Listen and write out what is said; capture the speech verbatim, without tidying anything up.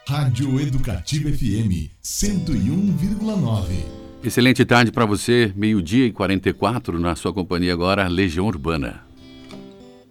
Rádio Educativa F M cento e um vírgula nove. Excelente tarde para você, meio-dia e quarenta e quatro, na sua companhia agora, Legião Urbana.